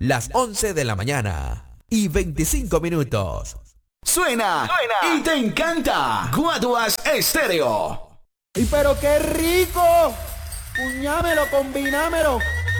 las 11 de la mañana y 25 minutos. Suena y te encanta. Guaduas Estéreo. ¡Y pero qué rico! ¡Puñámelo, combinámelo!